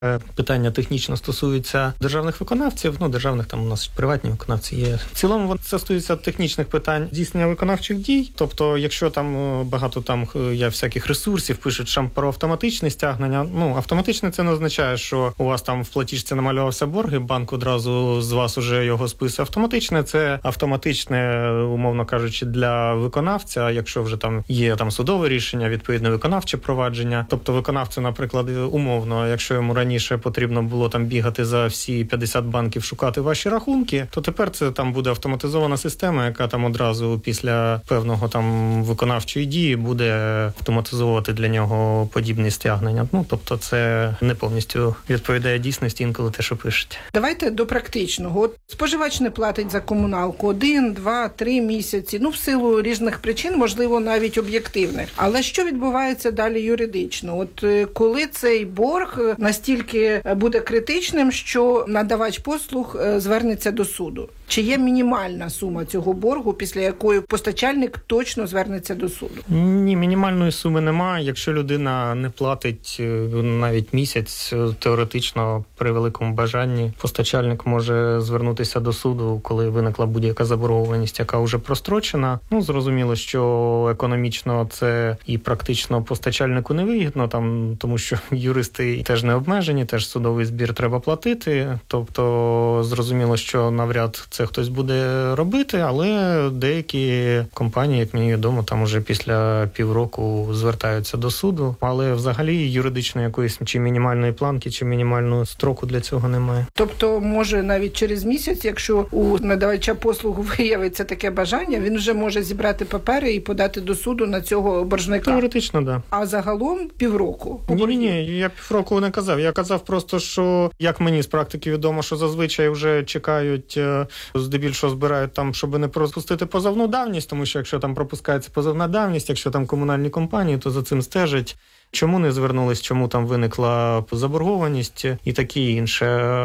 питання технічно стосуються державних виконавців, державних там у нас приватні виконавці є. В цілому це стосується технічних питань здійснення виконавчих дій. Тобто, якщо там багато там є всяких ресурсів, пишуть про автоматичне стягнення. Автоматичне це не означає, що у вас там в платіжці намалювався борг, і банк одразу з вас уже його списує. Автоматичне це автоматичне, умовно кажучи, для виконавця, якщо вже там є там судове рішення, відповідне виконавче провадження. Тобто виконавцю, наприклад, умовно, якщо йому раніше потрібно було там бігати за всі 50 банків, шукати ваші рахунки, то тепер це там буде автоматизована система, яка там одразу після певного там виконавчої дії буде автоматизовувати для нього подібні стягнення. Тобто це не повністю відповідає дійсності інколи те, що пишуть. Давайте до практичного. Споживач не платить за комуналку 1, 2, 3 місяці, в силу різних причин, можливо, навіть об'єктивних. Але що відбувається далі юридично? Коли цей борг настільки буде критичним, що надавач послуг звернеться до суду? Чи є мінімальна сума цього боргу, після якої постачальник точно звернеться до суду? Ні, мінімальної суми немає. Якщо людина не платить навіть місяць, теоретично при великому бажанні постачальник може звернутися до суду, коли виникла будь-яка заборгованість, яка вже прострочена. Зрозуміло, що економічно це і практично постачальнику невигідно, тому що юристи теж не обмежені, теж судовий збір треба платити. Тобто, зрозуміло, що навряд це хтось буде робити, але деякі компанії, як мені відомо, там уже після півроку звертаються до суду. Але взагалі юридичної якоїсь чи мінімальної планки, чи мінімального строку для цього немає. Тобто, може навіть через місяць, якщо у надавача послугу виявиться таке бажання, він вже може зібрати папери і подати до суду на цього боржника? Теоретично, да. А загалом півроку? Ні, я півроку не казав. Я казав просто, що, як мені з практики відомо, що зазвичай вже чекають, здебільшого збирають там, щоб не пропустити позовну давність, тому що якщо там пропускається позовна давність, якщо там комунальні компанії, то за цим стежать. Чому не звернулись, чому там виникла заборгованість і таке інше.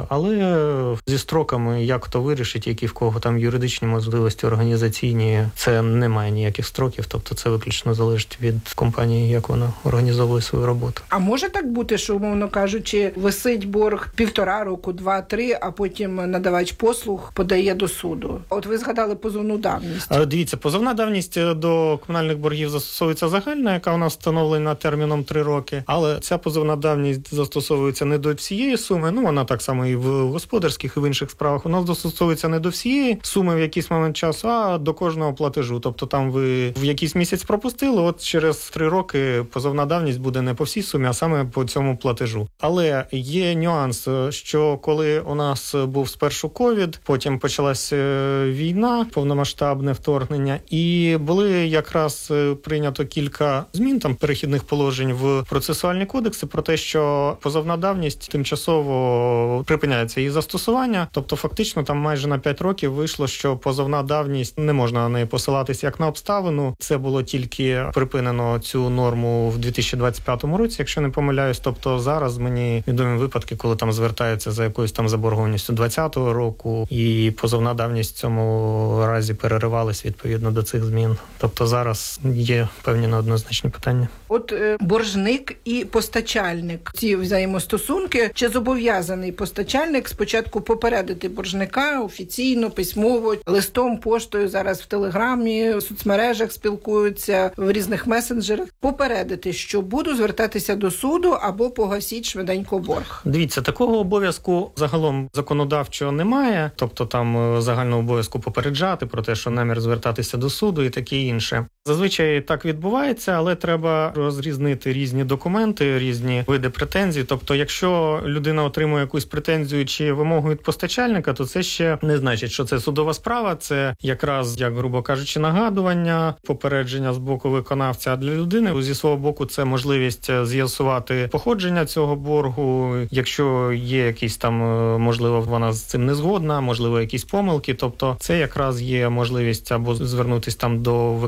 Але зі строками, як хто вирішить, які в кого там юридичні можливості організаційні, це немає ніяких строків, тобто це виключно залежить від компанії, як вона організовує свою роботу. А може так бути, що, умовно кажучи, висить борг 1,5 року, 2-3, а потім надавач послуг подає до суду? От ви згадали позовну давність. Дивіться, позовна давність до комунальних боргів застосовується загальна, яка у нас встановлена терміном 3 роки, але ця позовна давність застосовується не до всієї суми, вона так само і в господарських, і в інших справах, вона застосовується не до всієї суми в якийсь момент часу, а до кожного платежу. Тобто там ви в якийсь місяць пропустили, от через 3 роки позовна давність буде не по всій сумі, а саме по цьому платежу. Але є нюанс, що коли у нас був спершу ковід, потім почалась війна, повномасштабне вторгнення, і були якраз прийнято кілька змін, там перехідних положень в процесуальні кодекси про те, що позовна давність тимчасово припиняється її застосування. Тобто фактично там майже на 5 років вийшло, що позовна давність не можна на неї посилатися як на обставину. Це було тільки припинено цю норму в 2025 році, якщо не помиляюсь. Тобто зараз мені відомі випадки, коли там звертаються за якоюсь там заборгованістю 2020 року, і позовна давність в цьому разі переривалась відповідно до цих змін. Тобто зараз є певні неоднозначні питання. От боржник і постачальник. Ці взаємостосунки, чи зобов'язаний постачальник спочатку попередити боржника офіційно, письмово, листом, поштою, зараз в Телеграмі, в соцмережах спілкуються, в різних месенджерах, попередити, що буду звертатися до суду або погасіть швиденько борг? Дивіться, такого обов'язку загалом законодавчого немає, тобто там загального обов'язку попереджати про те, що намір звертатися до суду і таке інше. Зазвичай так відбувається, але треба розрізнити різні документи, різні види претензій. Тобто, якщо людина отримує якусь претензію чи вимогу від постачальника, то це ще не значить, що це судова справа, це якраз, як грубо кажучи, нагадування, попередження з боку виконавця. А для людини зі свого боку це можливість з'ясувати походження цього боргу, якщо є якісь там, можливо, вона з цим не згодна, можливо, якісь помилки. Тобто, це якраз є можливість або звернутися там до виконавця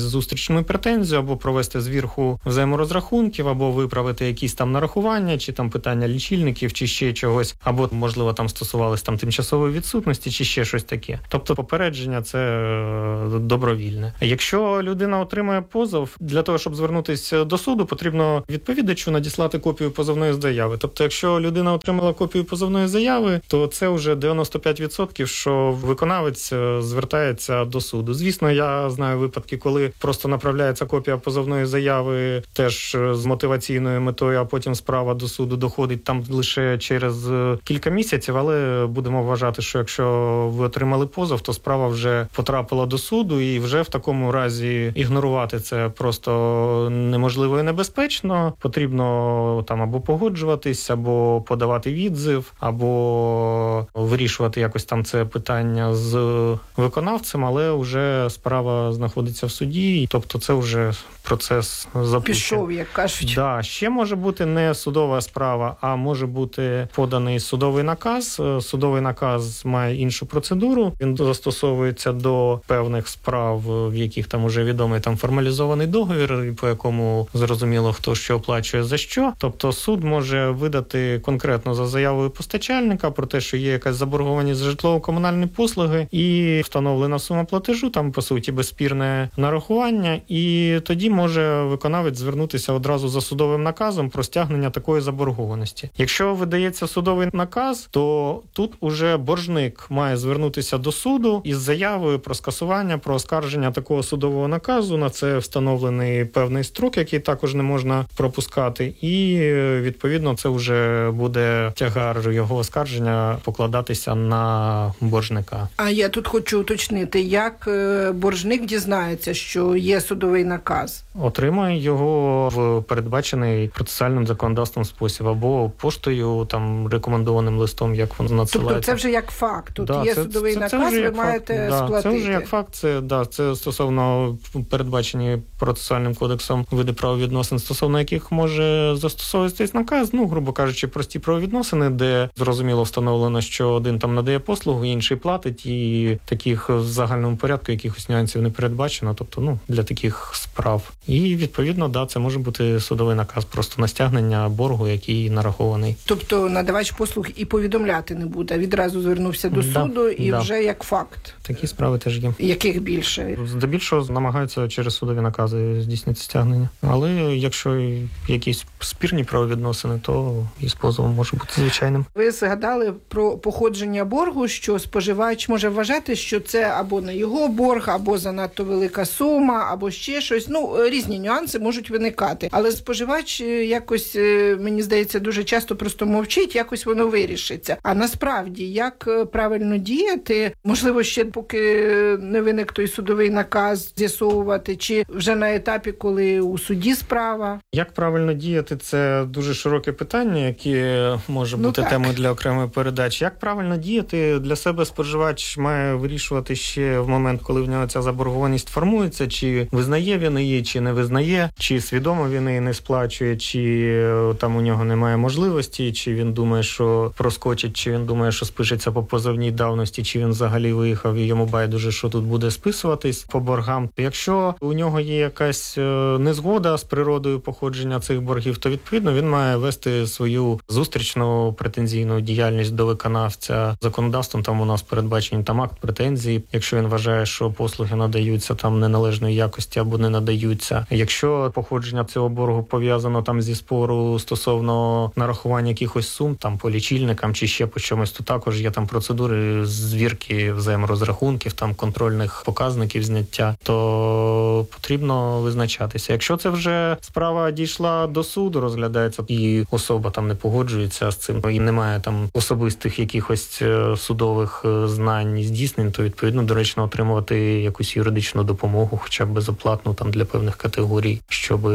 зустрічну претензію, або провести звірку взаєморозрахунків, або виправити якісь там нарахування, чи там питання лічильників, чи ще чогось, або, можливо, там стосувалось там тимчасової відсутності, чи ще щось таке. Тобто попередження – це добровільне. Якщо людина отримує позов, для того, щоб звернутися до суду, потрібно відповідачу надіслати копію позовної заяви. Тобто, якщо людина отримала копію позовної заяви, то це вже 95%, що виконавець звертається до суду. Звісно, я знаю випадки, коли просто направляється копія позовної заяви теж з мотиваційною метою, а потім справа до суду доходить там лише через кілька місяців, але будемо вважати, що якщо ви отримали позов, то справа вже потрапила до суду, і вже в такому разі ігнорувати це просто неможливо і небезпечно. Потрібно там або погоджуватись, або подавати відзив, або вирішувати якось там це питання з виконавцем, але вже справа знаходиться в суді, тобто це вже процес запущений. Пішов, як кажуть. Да, ще може бути не судова справа, а може бути поданий судовий наказ. Судовий наказ має іншу процедуру. Він застосовується до певних справ, в яких там уже відомий там формалізований договір, по якому зрозуміло, хто що оплачує за що. Тобто суд може видати конкретно за заявою постачальника про те, що є якась заборгованість за житлово-комунальні послуги і встановлена сума платежу, там по суті безспірне нарахування, і тоді може виконавець звернутися одразу за судовим наказом про стягнення такої заборгованості. Якщо видається судовий наказ, то тут уже боржник має звернутися до суду із заявою про скасування, про оскарження такого судового наказу. На це встановлений певний строк, який також не можна пропускати, і відповідно це вже буде тягар його оскарження покладатися на боржника. А я тут хочу уточнити, як боржник дізнається, що є судовий наказ? Отримає його в передбачений процесуальним законодавством спосіб, або поштою, там, рекомендованим листом, як воно надсилається. Тобто це вже як факт. Тут є судовий наказ, ви маєте сплатити. Це вже як факт. Це стосовно передбачені процесуальним кодексом види правовідносин, стосовно яких може застосовуватись наказ, грубо кажучи, прості правовідносини, де зрозуміло встановлено, що один там надає послугу, інший платить, і таких в загальному порядку якихось нюансів не передбачено, тобто, для таких справ. І, відповідно, це може бути судовий наказ просто на стягнення боргу, який нарахований. Тобто надавач послуг і повідомляти не буде, відразу звернувся до суду і вже як факт. Такі справи теж є. Яких більше? Здебільшого намагаються через судові накази здійснити стягнення. Але якщо якісь спірні правовідносини, то і з позовом може бути звичайним. Ви згадали про походження боргу, що споживач може вважати, що це або не його борг, або занадто велика сума, або ще щось. Різні нюанси можуть виникати. Але споживач якось, мені здається, дуже часто просто мовчить, якось воно вирішиться. А насправді, як правильно діяти? Можливо, ще поки не виник той судовий наказ, з'ясовувати, чи вже на етапі, коли у суді справа? Як правильно діяти? Це дуже широке питання, яке може бути темою для окремої передачі. Як правильно діяти? Для себе споживач має вирішувати ще в момент, коли в нього ця заборгованість формується, чи визнає він її, чи не визнає, чи свідомо він її не сплачує, чи там у нього немає можливості, чи він думає, що проскочить, чи він думає, що спишеться по позовній давності, чи він взагалі виїхав і йому байдуже, що тут буде списуватись по боргам. Якщо у нього є якась незгода з природою походження цих боргів, то відповідно він має вести свою зустрічну претензійну діяльність до виконавця. Законодавством там у нас передбачені там акт претензії, якщо він вважає, що послуги надаються там неналежної якості або не надаються. Якщо походження цього боргу пов'язано там зі спору стосовно нарахування якихось сум там по лічильникам чи ще по чомусь, то також є там процедури звірки взаєморозрахунків, там контрольних показників зняття, то потрібно визначатися. Якщо це вже справа дійшла до суду, розглядається, і особа там не погоджується з цим, і немає там особистих якихось судових знань і здійснень, то відповідно доречно отримувати якусь юридичну допомогу, хоча б безоплатну там для певних категорій, щоб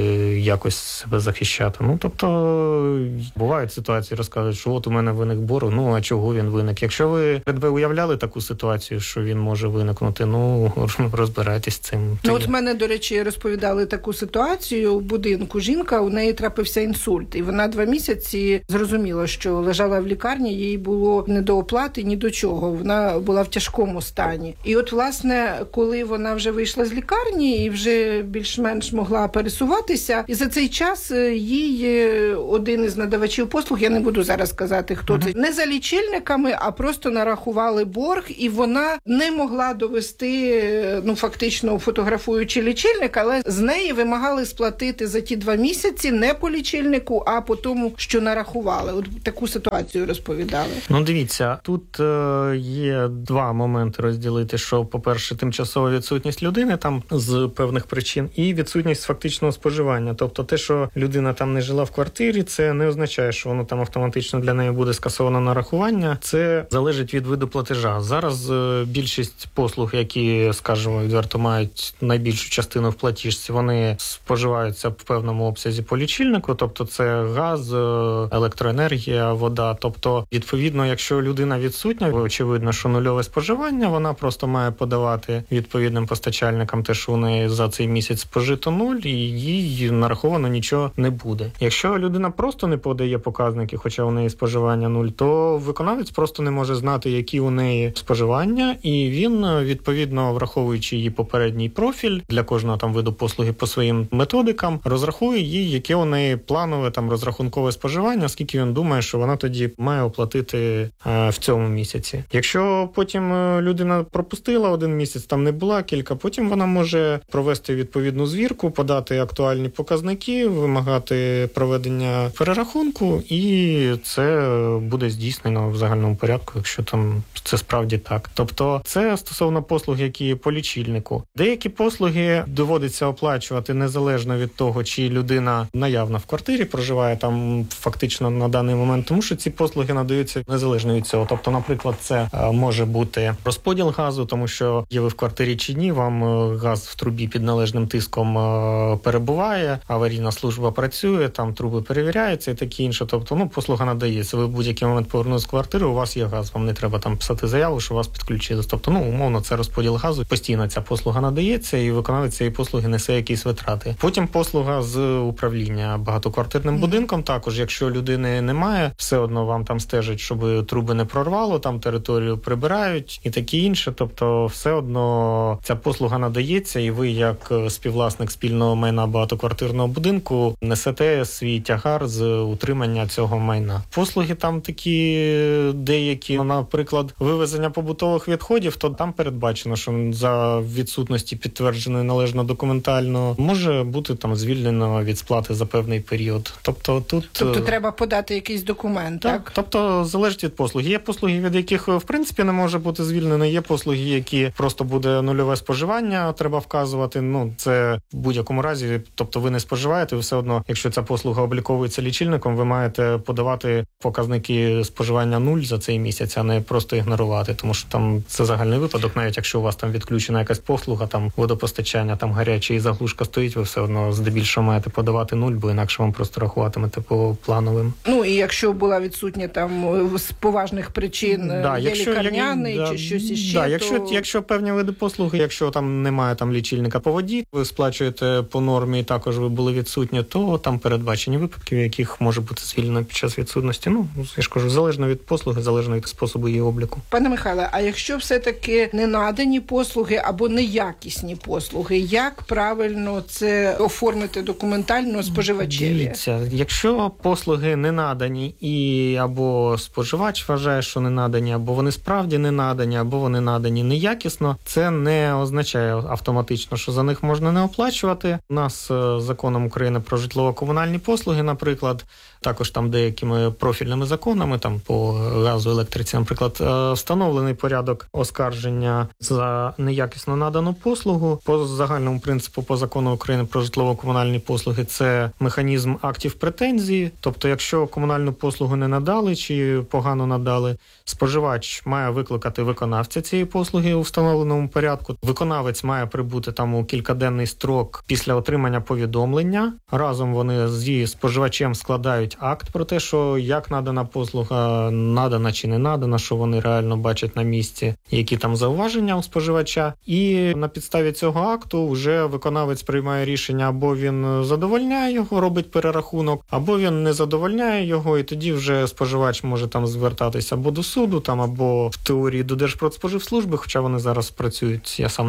якось себе захищати. Тобто бувають ситуації, розказують, що от у мене виник борг, а чого він виник? Якщо ви уявляли таку ситуацію, що він може виникнути, розбирайтесь з цим. От мене, до речі, розповідали таку ситуацію в будинку. Жінка, у неї трапився інсульт, і вона 2 місяці зрозуміла, що лежала в лікарні, їй було не до оплати, ні до чого. Вона була в тяжкому стані. І от, власне, коли вона вже вийшла вийшла з лікарні і вже більш-менш могла пересуватися. І за цей час їй один із надавачів послуг, я не буду зараз казати, хто це, не за лічильниками, а просто нарахували борг, і вона не могла довести, фактично фотографуючи лічильник, але з неї вимагали сплатити за ті 2 місяці не по лічильнику, а по тому, що нарахували. От таку ситуацію розповідали. Дивіться, тут є 2 моменти розділити, що, по-перше, тимчасова відсутність людини там з певних причин і відсутність фактичного споживання. Тобто те, що людина там не жила в квартирі, це не означає, що воно там автоматично для неї буде скасовано нарахування. Це залежить від виду платежа. Зараз більшість послуг, які, скажімо, відверто мають найбільшу частину в платіжці, вони споживаються в певному обсязі по лічильнику, тобто це газ, електроенергія, вода. Тобто, відповідно, якщо людина відсутня, очевидно, що нульове споживання, вона просто має подавати відповідним постачальникам те, що у неї за цей місяць спожито 0, і їй нараховано нічого не буде. Якщо людина просто не подає показники, хоча у неї споживання 0, то виконавець просто не може знати, які у неї споживання, і він, відповідно, враховуючи її попередній профіль для кожного там виду послуги по своїм методикам, розрахує їй, яке у неї планове там розрахункове споживання, скільки він думає, що вона тоді має оплатити в цьому місяці. Якщо потім людина пропустила 1 місяць, там не була кілька, потім вона може провести відповідну звірку, подати актуальні показники, вимагати проведення перерахунку, і це буде здійснено в загальному порядку, якщо там це справді так. Тобто це стосовно послуг, які по лічильнику. Деякі послуги доводиться оплачувати незалежно від того, чи людина наявна в квартирі, проживає там фактично на даний момент, тому що ці послуги надаються незалежно від цього. Тобто, наприклад, це може бути розподіл газу, тому що є ви в квартирі чи ні, вам газ в трубі під належним тиском перебуває, аварійна служба працює, там труби перевіряються і таке інше. Тобто, послуга надається. Ви в будь-який момент повернулись в квартиру, у вас є газ, вам не треба там писати заяву, що вас підключили. Тобто, умовно, це розподіл газу. Постійно ця послуга надається, і виконавець цієї послуги несе якісь витрати. Потім послуга з управління багатоквартирним будинком. Також, якщо людини немає, все одно вам там стежать, щоб труби не прорвало, там територію прибирають і таке інше. Тобто, все одно ця послуга надається, і ви, як співвласник спільного майна багатоквартирного будинку, несете свій тягар з утримання цього майна. Послуги там такі деякі, наприклад, вивезення побутових відходів, то там передбачено, що за відсутності підтвердженої належно документально може бути там звільнено від сплати за певний період. Тобто треба подати якийсь документ, так? Тобто залежить від послуги. Є послуги, від яких в принципі не може бути звільнено, є послуги, які просто буде нульове споживання, треба вказувати. Це в будь-якому разі, тобто ви не споживаєте, ви все одно, якщо ця послуга обліковується лічильником, ви маєте подавати показники споживання 0 за цей місяць, а не просто ігнорувати, тому що там це загальний випадок, навіть якщо у вас там відключена якась послуга, там водопостачання, там гаряче і заглушка стоїть, ви все одно здебільшого маєте подавати 0, бо інакше вам просто рахуватимете по плановим. І якщо була відсутня там з поважних причин, є лікарняний чи щось іще, якщо певні види послуги, якщо там немає там лічильника по воді, ви сплачуєте по нормі, і також ви були відсутні, то там передбачені випадки, в яких може бути звільнено під час відсутності. Я ж кажу, залежно від послуги, залежно від способу її обліку. Пане Михайле, а якщо все-таки не надані послуги або неякісні послуги, як правильно це оформити документально споживачеві? Дивіться, якщо послуги не надані і або споживач вважає, що не надані, або вони справді не надані, або вони надані неякісно, це не означає автоматично, що за них можна не оплачувати. У нас законом України про житлово-комунальні послуги, наприклад, також там деякими профільними законами, там по газу, електриці, наприклад, встановлений порядок оскарження за неякісно надану послугу. По загальному принципу, по закону України про житлово-комунальні послуги, це механізм актів претензії. Тобто, якщо комунальну послугу не надали чи погано надали, споживач має викликати виконавця цієї послуги у встановленому порядку. Виконавець має прибути там у кількаденний строк після отримання повідомлення. Разом вони зі споживачем складають акт про те, що як надана послуга, надана чи не надана, що вони реально бачать на місці, які там зауваження у споживача. І на підставі цього акту вже виконавець приймає рішення, або він задовольняє його, робить перерахунок, або він не задовольняє його, і тоді вже споживач може там звертатися або до суду, там, або в теорії до Держпродспоживслужби, хоча вони зараз працюють, я сам не розумію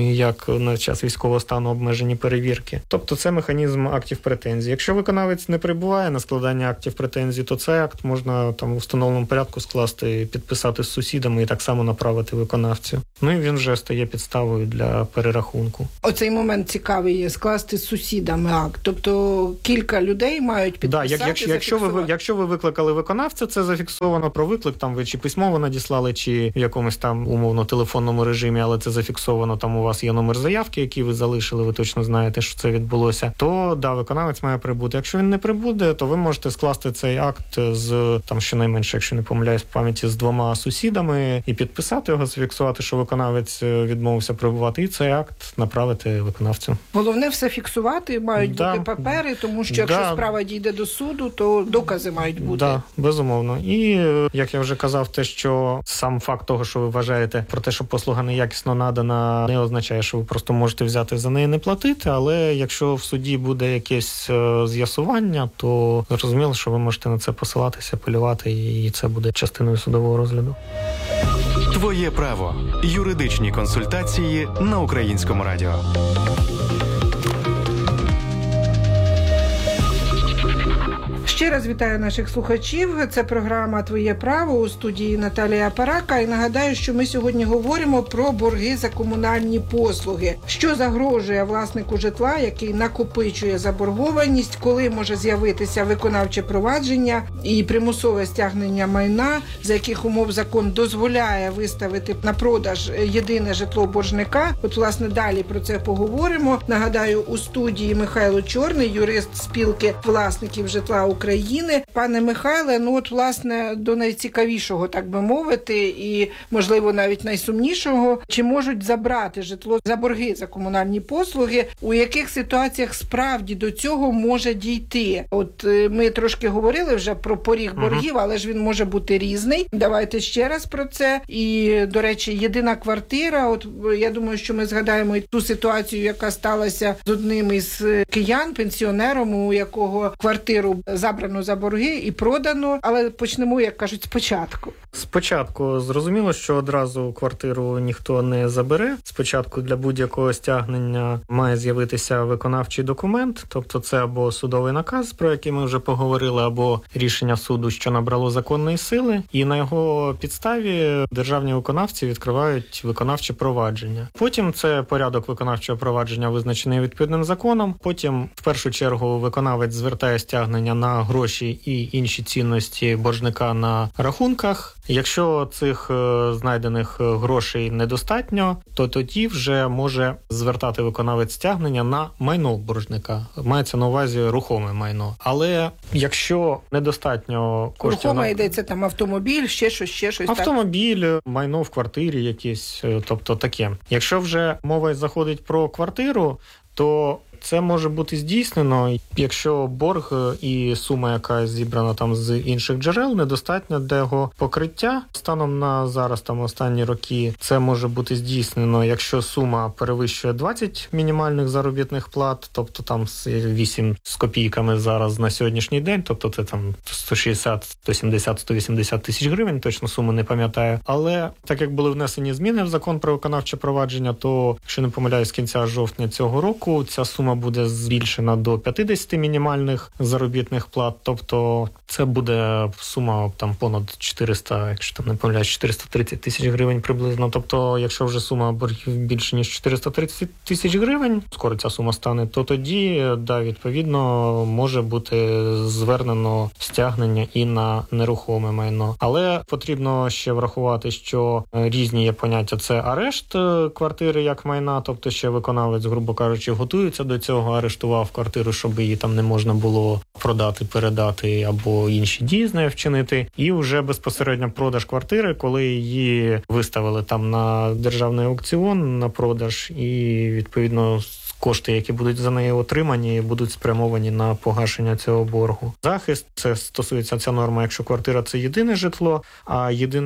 розумію, як на час військового стану обмежені перевірки. Тобто це механізм актів претензій. Якщо виконавець не прибуває на складання актів претензій, то цей акт можна там у встановленому порядку скласти, підписати з сусідами і так само направити виконавцю. Ну і він вже стає підставою для перерахунку. Оцей момент цікавий є, скласти з сусідами акт. Тобто кілька людей мають підписати, якщо ви викликали виконавця, це зафіксовано про виклик, там ви чи письмово надіслали, чи в якомусь там умовно телефонному режимі, але це зафіксовано, там у вас є номер заявки, який ви залишили, ви точно знаєте, що це відбулося, то виконавець має прибути. Якщо він не прибуде, то ви можете скласти цей акт з, там щонайменше, якщо не помиляюсь в пам'яті, з 2 сусідами і підписати його, зафіксувати, що виконавець відмовився прибувати, і цей акт направити виконавцю. Головне все фіксувати, мають бути папери, тому що якщо справа дійде до суду, то докази мають бути. Так, безумовно. І, як я вже казав, те, що сам факт того, що ви вважаєте про те, що послуга неякісно надана, не означає, що ви просто можете взяти за неї не платити, але якщо в суді буде якесь з'ясування, то зрозуміло, що ви можете на це посилатися, апелювати, і це буде частиною судового розгляду. Твоє право. Юридичні консультації на Українському радіо. Ще раз вітаю наших слухачів. Це програма «Твоє право» у студії Наталія Парака. І нагадаю, що ми сьогодні говоримо про борги за комунальні послуги. Що загрожує власнику житла, який накопичує заборгованість, коли може з'явитися виконавче провадження і примусове стягнення майна, за яких умов закон дозволяє виставити на продаж єдине житло боржника. От, власне, далі про це поговоримо. Нагадаю, у студії Михайло Чорний, юрист спілки власників житла України. Пане Михайле, власне, до найцікавішого, так би мовити, і, можливо, навіть найсумнішого, чи можуть забрати житло за борги за комунальні послуги, у яких ситуаціях справді до цього може дійти? От ми трошки говорили вже про поріг боргів, але ж він може бути різний. Давайте ще раз про це. І, до речі, єдина квартира, от я думаю, що ми згадаємо і ту ситуацію, яка сталася з одним із киян, пенсіонером, у якого квартиру забрано за борги і продано, але почнемо, як кажуть, спочатку. Спочатку зрозуміло, що одразу квартиру ніхто не забере. Спочатку для будь-якого стягнення має з'явитися виконавчий документ, тобто це або судовий наказ, про який ми вже поговорили, або рішення суду, що набрало законної сили, і на його підставі державні виконавці відкривають виконавче провадження. Потім це порядок виконавчого провадження визначений відповідним законом. Потім, в першу чергу, виконавець звертає стягнення на гроші і інші цінності боржника на рахунках. Якщо цих знайдених грошей недостатньо, то тоді вже може звертати виконавець стягнення на майно боржника. Мається на увазі рухоме майно. Але якщо недостатньо коштів... Рухоме йдеться там автомобіль, ще щось. Автомобіль, так? майно в квартирі якесь, тобто таке. Якщо вже мова заходить про квартиру, то це може бути здійснено, якщо борг і сума, яка зібрана там з інших джерел, недостатня для його покриття. Станом на зараз, там останні роки, це може бути здійснено, якщо сума перевищує 20 мінімальних заробітних плат, тобто там 8 з копійками зараз на сьогоднішній день, тобто це там 160, 170, 180 тисяч гривень, точно суму не пам'ятаю. Але так як були внесені зміни в закон про виконавче провадження, то, якщо не помиляюсь, з кінця жовтня цього року ця сума буде збільшена до 50 мінімальних заробітних плат, тобто це буде сума там понад 400, якщо там не помиляюсь, 430 тисяч гривень приблизно. Тобто, якщо вже сума боргів більше ніж 430 тисяч гривень, скоро ця сума стане, то тоді, відповідно, може бути звернено стягнення і на нерухоме майно. Але потрібно ще врахувати, що різні є поняття. Це арешт квартири як майна, тобто ще виконавець, грубо кажучи, готується до цього, арештував квартиру, щоб її там не можна було продати, передати або інші дії з нею вчинити. І вже безпосередньо продаж квартири, коли її виставили там на державний аукціон на продаж, і відповідно кошти, які будуть за неї отримані, будуть спрямовані на погашення цього боргу. Захист, це стосується ця норма, якщо квартира – це єдине житло, а єдина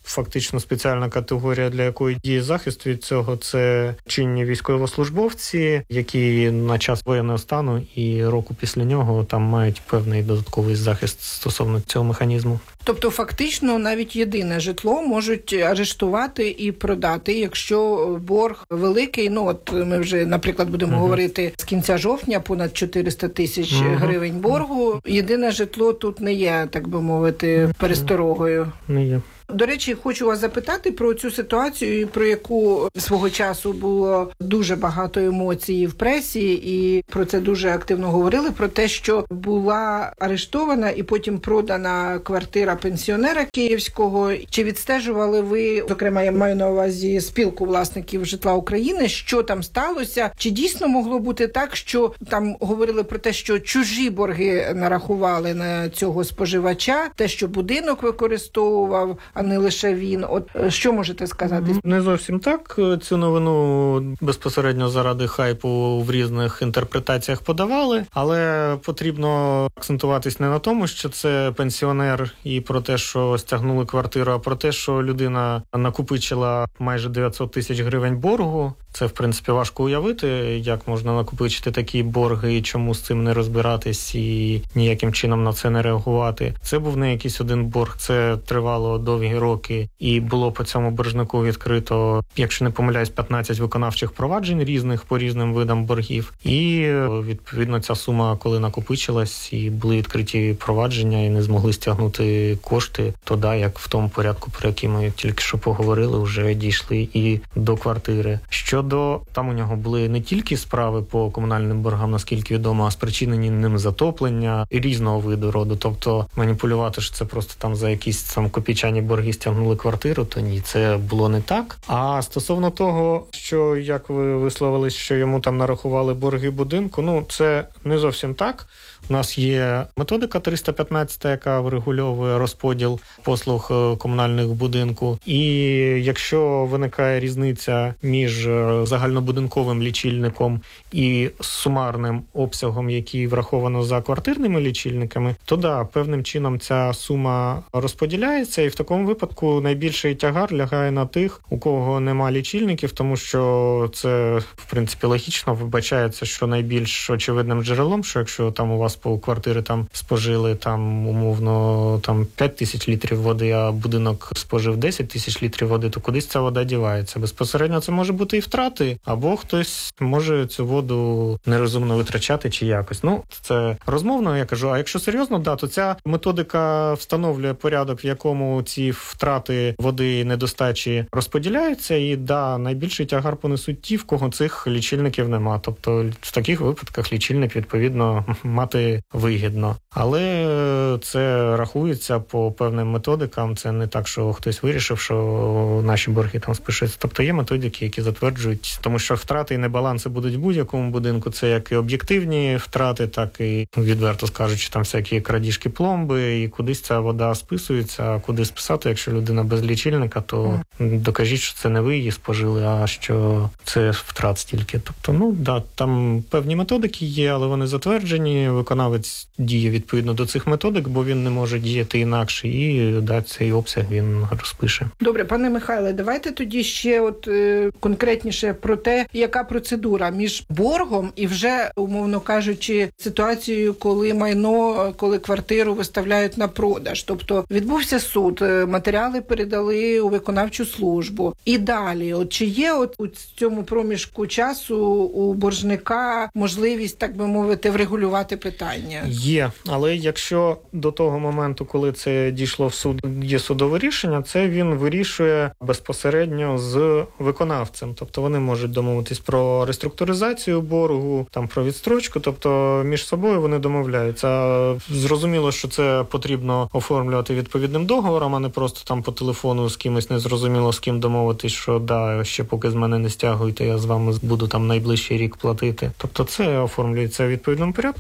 фактично спеціальна категорія, для якої діє захист від цього, це чинні військовослужбовці, які на час воєнного стану і року після нього там мають певний додатковий захист стосовно цього механізму. Тобто фактично навіть єдине житло можуть арештувати і продати, якщо борг великий. Ну от ми вже, наприклад, будемо говорити з кінця жовтня, понад 400 тисяч гривень боргу. Єдине житло тут не є, так би мовити, пересторогою. Не є. До речі, хочу вас запитати про цю ситуацію, про яку свого часу було дуже багато емоцій в пресі, і про це дуже активно говорили, про те, що була арештована і потім продана квартира пенсіонера київського. Чи відстежували ви, зокрема, я маю на увазі спілку власників житла України, що там сталося? Чи дійсно могло бути так, що там говорили про те, що чужі борги нарахували на цього споживача, те, що будинок використовував, а не лише він. От що можете сказати? Не зовсім так. Цю новину безпосередньо заради хайпу в різних інтерпретаціях подавали, але потрібно акцентуватись не на тому, що це пенсіонер і про те, що стягнули квартиру, а про те, що людина накопичила майже 900 тисяч гривень боргу. Це, в принципі, важко уявити, як можна накопичити такі борги і чому з цим не розбиратись і ніяким чином на це не реагувати. Це був не якийсь один борг, це тривало довгі роки і було по цьому боржнику відкрито, якщо не помиляюсь, 15 виконавчих проваджень різних по різним видам боргів. І, відповідно, ця сума, коли накопичилась і були відкриті провадження і не змогли стягнути кошти, то да, як в тому порядку, про який ми тільки що поговорили, вже дійшли і до квартири. Там у нього були не тільки справи по комунальним боргам, наскільки відомо, а спричинені ним затоплення і різного виду роду. Тобто маніпулювати, що це просто там за якісь там копійчані борги стягнули квартиру, то ні, це було не так. А стосовно того, що, як ви висловились, що йому там нарахували борги будинку, ну, це не зовсім так. У нас є методика 315, яка врегульовує розподіл послуг комунальних будинку. І якщо виникає різниця між загальнобудинковим лічильником і сумарним обсягом, який враховано за квартирними лічильниками, то да, певним чином ця сума розподіляється, і в такому випадку найбільший тягар лягає на тих, у кого нема лічильників, тому що це, в принципі, логічно вбачається, що найбільш очевидним джерелом, що якщо там у вас по квартири там спожили там умовно там 5 тисяч літрів води, а будинок спожив 10 тисяч літрів води, то кудись ця вода дівається. Безпосередньо це може бути і втрати, або хтось може цю воду нерозумно витрачати чи якось. Ну, це розмовно, я кажу. А якщо серйозно, да, то ця методика встановлює порядок, в якому ці втрати води і недостачі розподіляються, і да, найбільший тягар понесуть ті, в кого цих лічильників нема. Тобто в таких випадках лічильник, відповідно, мати вигідно. Але це рахується по певним методикам. Це не так, що хтось вирішив, що наші борги там спишуться. Тобто є методики, які затверджують, тому що втрати і небаланси будуть в будь-якому будинку. Це як і об'єктивні втрати, так і, відверто скажучи, там всякі крадіжки пломби, і кудись ця вода списується, а куди списати, якщо людина без лічильника, то докажіть, що це не ви її спожили, а що це втрат стільки. Тобто, ну, да, там певні методики є, але вони затверджені, виконавець діє відповідно до цих методик, бо він не може діяти інакше, і да, цей обсяг він розпише. Добре, пане Михайле, давайте тоді ще конкретніше про те, яка процедура між боргом і вже, умовно кажучи, ситуацією, коли квартиру виставляють на продаж. Тобто відбувся суд, матеріали передали у виконавчу службу. І далі, чи є у цьому проміжку часу у боржника можливість, так би мовити, врегулювати питання? Є, але якщо до того моменту, коли це дійшло в суд, є судове рішення, це він вирішує безпосередньо з виконавцем. Тобто вони можуть домовитись про реструктуризацію боргу, там про відстрочку, тобто між собою вони домовляються. Зрозуміло, що це потрібно оформлювати відповідним договором, а не просто там по телефону з кимось незрозуміло з ким домовитись, що да, ще поки з мене не стягуєте, я з вами буду там найближчий рік платити. Тобто це оформлюється в відповідному порядку,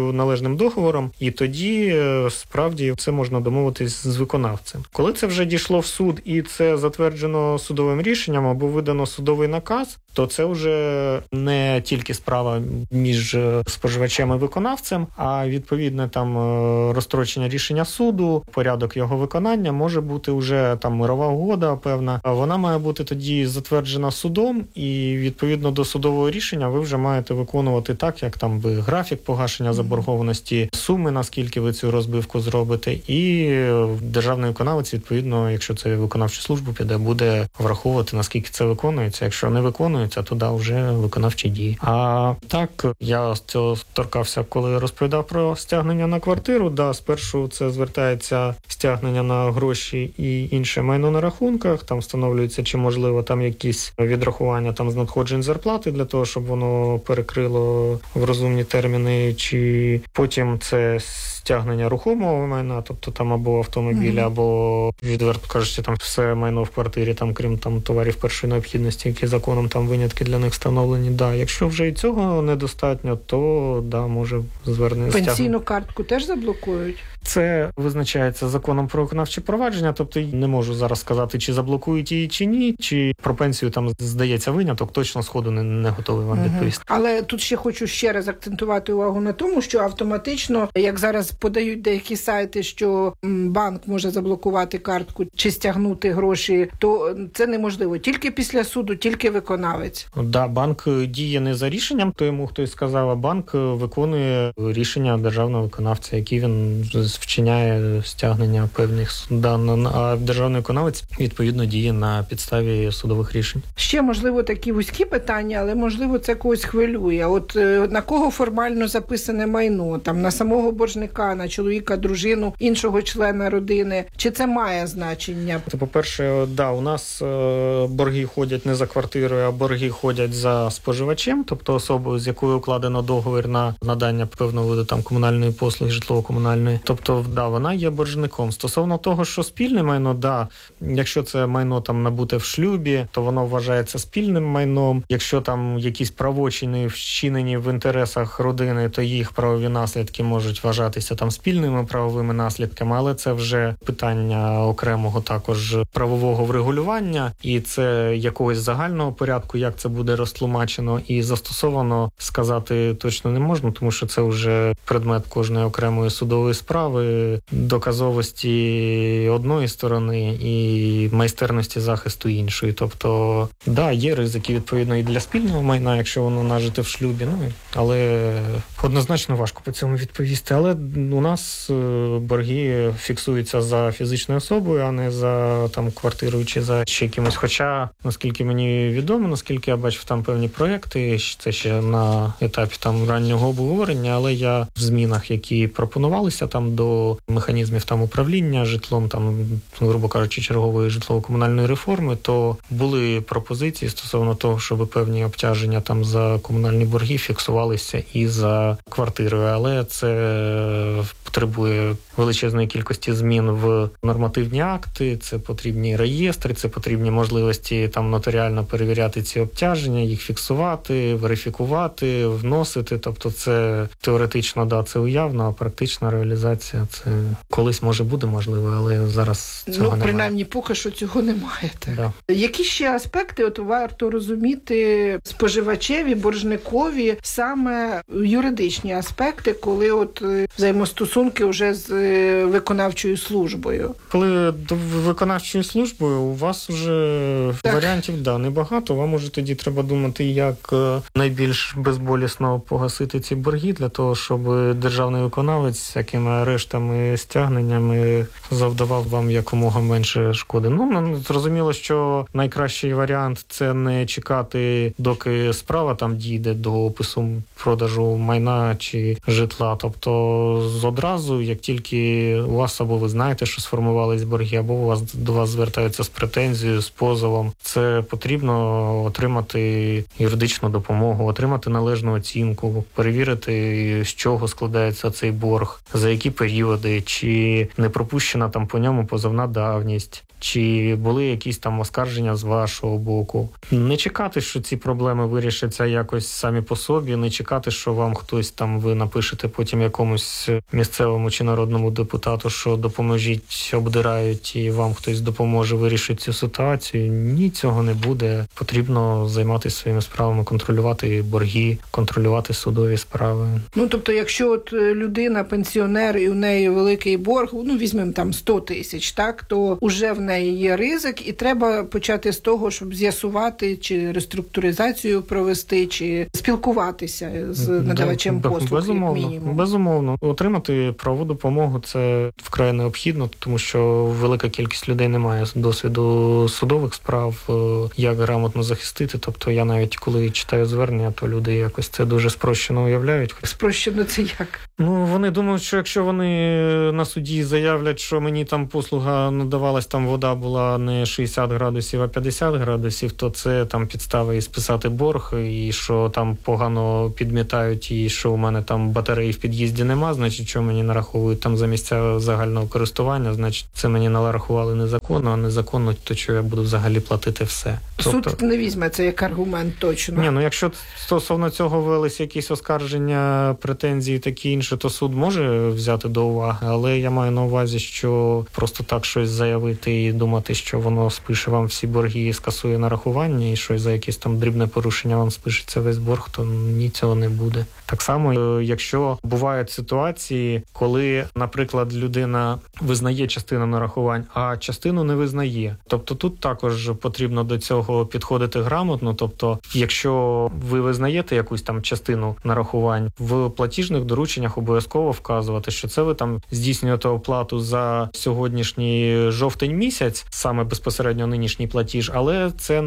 належним договором, і тоді справді це можна домовитись з виконавцем. Коли це вже дійшло в суд і це затверджено судовим рішенням або видано судовий наказ, то це вже не тільки справа між споживачем і виконавцем, а відповідне там розстрочення рішення суду, порядок його виконання може бути вже там мирова угода певна. Вона має бути тоді затверджена судом, і відповідно до судового рішення ви вже маєте виконувати так, як там би графік погашення заборгованості, суми, наскільки ви цю розбивку зробите, і державний виконавець, відповідно, якщо це виконавчу службу піде, буде враховувати, наскільки це виконується. Якщо не виконується, то вже виконавчі дії. А так, я з цього торкався, коли розповідав про стягнення на квартиру. Спершу це звертається стягнення на гроші і інше майно на рахунках, там встановлюється, чи можливо там якісь відрахування там з надходжень зарплати для того, щоб воно перекрило в розумні терміни, чи потім це стягнення рухомого майна, тобто там або автомобіль, або, відверто кажучи, там все майно в квартирі, там крім там товарів першої необхідності, які законом там винятки для них встановлені. Якщо вже і цього недостатньо, то може звернення стягнення. Пенсійну картку теж заблокують? Це визначається законом про виконавче провадження, тобто не можу зараз сказати, чи заблокують її, чи ні, чи про пенсію там здається виняток, точно сходу не готовий вам відповісти. Але тут хочу ще раз акцентувати увагу на тому, що автоматично, як зараз подають деякі сайти, що банк може заблокувати картку чи стягнути гроші, то це неможливо. Тільки після суду, тільки виконавець. Банк діє не за рішенням, то йому хтось сказав, а банк виконує рішення державного виконавця, які він вчиняє стягнення певних даних, а державний виконавець відповідно діє на підставі судових рішень. Ще, можливо, такі вузькі питання, але, можливо, це когось хвилює. От на кого формально записане майно? Там на самого боржника, на чоловіка, дружину, іншого члена родини? Чи це має значення? По-перше, у нас борги ходять не за квартирою, а борги ходять за споживачем, тобто особою, з якою укладено договір на надання певного виду там комунальної послуги, житлово-комунальної. Тобто, вона є боржником. Стосовно того, що спільне майно, якщо це майно там набуте в шлюбі, то воно вважається спільним майном. Якщо там якісь правочини вчинені в інтересах родини, то їх правові наслідки можуть вважатися там спільними правовими наслідками, але це вже питання окремого також правового врегулювання, і це якогось загального порядку, як це буде розтлумачено і застосовано, сказати точно не можна, тому що це вже предмет кожної окремої судової справи, доказовості одної сторони і майстерності захисту іншої. Тобто, є ризики, відповідно, і для спільного майна, якщо воно нажите в шлюбі, але однозначно важко по цьому відповісти. Але у нас борги фіксуються за фізичною особою, а не за там квартирою чи за ще якимось. Хоча, наскільки мені відомо, наскільки я бачив там певні проекти, це ще на етапі там раннього обговорення, але я в змінах, які пропонувалися там до механізмів там управління житлом, там, грубо кажучи, чергової житлово-комунальної реформи, то були пропозиції стосовно того, щоб певні обтяження там за комунальні борги фіксувалися і за квартирою, але це потребує величезної кількості змін в нормативні акти, це потрібні реєстри, це потрібні можливості там нотаріально перевіряти ці обтяження, їх фіксувати, верифікувати, вносити, тобто це теоретично, це уявно, а практична реалізація це колись може буде можливо, але зараз цього немає. Принаймні поки що цього немає. Так. Які ще аспекти варто розуміти споживачеві, боржникові, саме юридичні аспекти, коли взаємостосунки вже з виконавчою службою? Коли до виконавчої служби у вас вже варіантів небагато, вам уже тоді треба думати, як найбільш безболісно погасити ці борги, для того, щоб державний виконавець всякими арештами, стягненнями завдавав вам якомога менше шкоди. Зрозуміло, що найкращий варіант – це не чекати, доки справа там дійде до опису продажу майна чи житла. Тобто, одразу одразу, як тільки у вас або ви знаєте, що сформувались борги, або до вас звертаються з претензією, з позовом, це потрібно отримати юридичну допомогу, отримати належну оцінку, перевірити, з чого складається цей борг, за які періоди, чи не пропущена там по ньому позовна давність, чи були якісь там оскарження з вашого боку. Не чекати, що ці проблеми вирішаться якось самі по собі, не чекати, що вам хтось там, ви напишете потім якомусь місцевому чи народному депутату, що допоможіть, обдирають, і вам хтось допоможе вирішити цю ситуацію. Ні, цього не буде. Потрібно займатися своїми справами, контролювати борги, контролювати судові справи. Ну, тобто, якщо от людина пенсіонер і у неї великий борг, ну, візьмемо там 100 тисяч, так, то уже в неї є ризик, і треба почати з того, щоб з'ясувати, чи реструктуризацію провести, чи спілкуватися з надавачем послуг, як мінімум. Безумовно. Отримати правову допомогу – це вкрай необхідно, тому що велика кількість людей не має досвіду судових справ, як грамотно захистити. Тобто я навіть коли читаю звернення, то люди якось це дуже спрощено уявляють. Спрощено це як? Ну, вони думають, що якщо вони на суді заявлять, що мені там послуга надавалась, там вода була не 60 градусів, а 50 градусів, то це там підстава і списати борг, і що там погано підмітають, і що у мене там батареї в під'їзді нема, значить, що мені нараховують там за місця загального користування, значить, це мені нарахували незаконно, а незаконно, то що я буду взагалі платити все. Суд не візьме це як аргумент точно. Ні, ну якщо стосовно цього велися якісь оскарження, претензії такі інше, то суд може взяти до уваги, але я маю на увазі, що просто так щось заявити і думати, що воно спише вам всі борги і скасує нарахування, і щось за якесь там дрібне порушення вам спишеться весь борг, то ні, цього не буде. Так само, якщо бувають ситуації, коли, наприклад, людина визнає частину нарахувань, а частину не визнає. Тобто тут також потрібно до цього підходити грамотно. Тобто, якщо ви визнаєте якусь там частину нарахувань, в платіжних дорученнях обов'язково вказувати, що це ви там здійснюєте оплату за сьогоднішній жовтень місяць, саме безпосередньо нинішній платіж, але це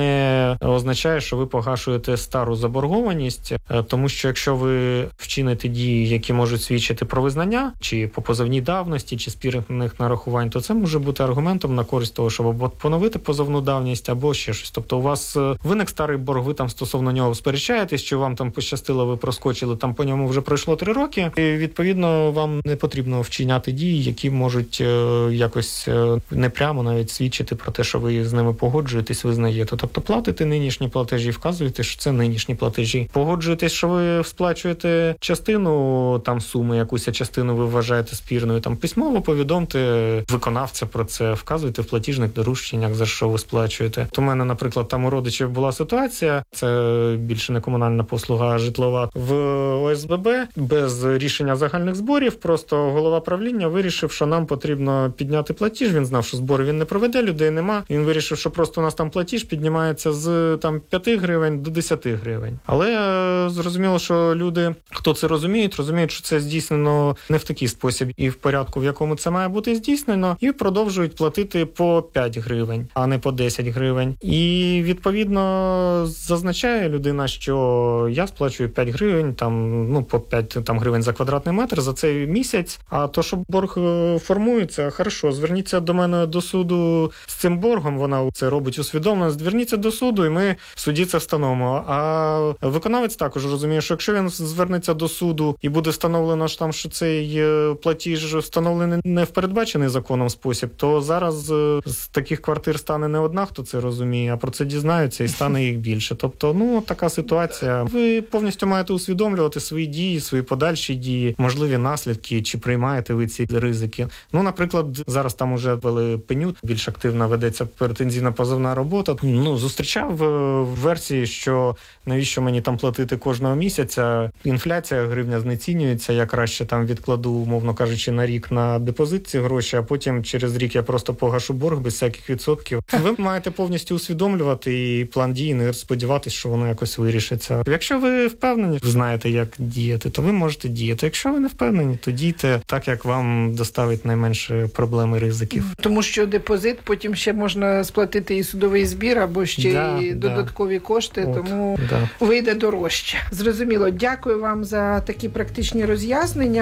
не означає, що ви погашуєте стару заборгованість, тому що якщо ви вчините дії, які можуть свідчити про визнання, чи по позовній давності, чи спірних нарахувань, то це може бути аргументом на користь того, щоб або поновити позовну давність, або ще щось. Тобто у вас виник старий борг, ви там стосовно нього сперечаєтесь, що вам там пощастило, ви проскочили, там по ньому вже пройшло 3 роки, і відповідно вам не потрібно вчиняти дії, які можуть якось непрямо навіть свідчити про те, що ви з ними погоджуєтесь, визнаєте. Тобто платите нинішні платежі, вказуєте, що це нинішні платежі. Погоджуєтесь, що ви сплачуєте частину там суми, якусь частину ви вважаєте спірною, там письмово повідомте виконавця про це, вказуйте в платіжних дорученнях, за що ви сплачуєте. У мене, наприклад, там у родичів була ситуація, це більше не комунальна послуга, а житлова, в ОСББ без рішення загальних зборів, просто голова правління вирішив, що нам потрібно підняти платіж, він знав, що збори він не проведе, людей нема, він вирішив, що просто у нас там платіж піднімається з там 5 гривень до 10 гривень. Але зрозуміло, що люди, хто це розуміють, що це здійснено не в такий спосіб і в порядку, в якому це має бути здійснено, і продовжують платити по 5 гривень, а не по 10 гривень. І відповідно зазначає людина, що я сплачую 5 гривень, там, по 5 там, гривень за квадратний метр за цей місяць, а то, що борг формується, хорошо, зверніться до мене до суду з цим боргом, вона це робить усвідомлено, зверніться до суду, і ми в суді це встановимо. А виконавець також розуміє, що якщо він звернеться до суду і буде встановлено, що цей платіж встановлений не в передбачений законом спосіб, то зараз з таких квартир стане не одна, хто це розуміє, а про це дізнаються і стане їх більше. Тобто, така ситуація. Ви повністю маєте усвідомлювати свої дії, свої подальші дії, можливі наслідки, чи приймаєте ви ці ризики. Наприклад, зараз там уже ввели пеню, більш активно ведеться претензійна позовна робота. Зустрічав версії, що навіщо мені там платити кожного місяця, інфляція, гривня знецінюється, я краще там відкладу, умовно кажучи, на рік на депозит ці гроші, а потім через рік я просто погашу борг без всяких відсотків. Ви маєте повністю усвідомлювати і план дій, не сподіватися, що воно якось вирішиться. Якщо ви впевнені, знаєте, як діяти, то ви можете діяти. Якщо ви не впевнені, то дійте так, як вам доставить найменше проблем і ризиків. Тому що депозит потім ще можна сплатити і судовий збір, або ще і додаткові кошти, тому вийде дорожче. Зрозуміло. Дякую вам за такі практичні роз'яснення.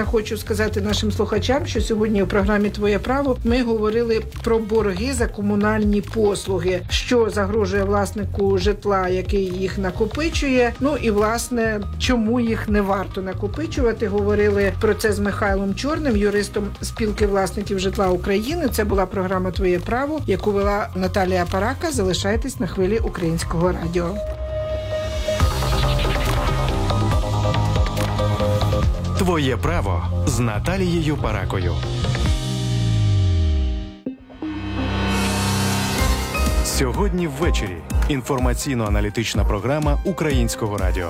хочу сказати нашим слухачам, що сьогодні у програмі «Твоє право» ми говорили про борги за комунальні послуги, що загрожує власнику житла, який їх накопичує. Ну і, власне, чому їх не варто накопичувати. Говорили про це з Михайлом Чорним, юристом спілки власників житла України. Це була програма «Твоє право», яку вела Наталія Парака. Залишайтесь на хвилі Українського радіо. Твоє право з Наталією Паракою. Сьогодні ввечері інформаційно-аналітична програма Українського радіо.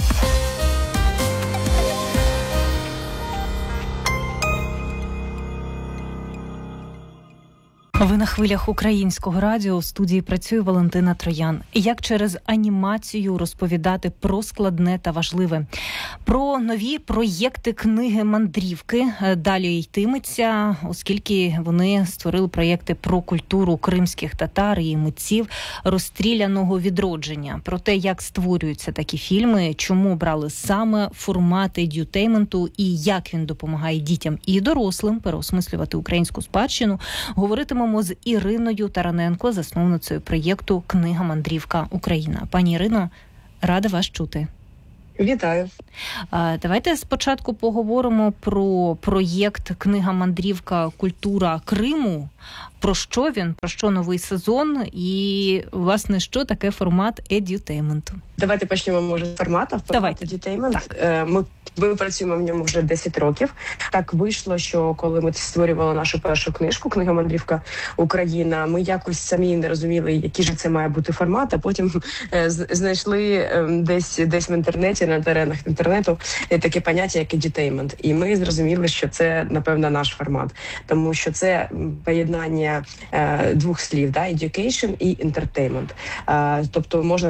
Ви на хвилях Українського радіо. В студії працює Валентина Троян. Як через анімацію розповідати про складне та важливе. Про нові проєкти книги «Мандрівки» далі йтиметься, оскільки вони створили проєкти про культуру кримських татар і митців розстріляного відродження. Про те, як створюються такі фільми, чому брали саме формат едютейменту і як він допомагає дітям і дорослим переосмислювати українську спадщину, говоритимемо з Іриною Тараненко, засновницею проєкту «Книга Мандрівка Україна». Пані Ірино, рада вас чути. Вітаю. Давайте спочатку поговоримо про проєкт «Книга Мандрівка. Культура Криму». Про що він, про що новий сезон і, власне, що таке формат едютейменту? Давайте почнемо, може, з формату. Формат едютеймент. Ми працюємо в ньому вже 10 років. Так вийшло, що коли ми створювали нашу першу книжку «Книга Мандрівка Україна», ми якось самі не розуміли, який же це має бути формат, а потім знайшли десь в інтернеті, на теренах інтернету, таке поняття, як едютеймент. І ми зрозуміли, що це, напевно, наш формат. Тому що це поєднання двох слів, да, education і entertainment. Тобто можна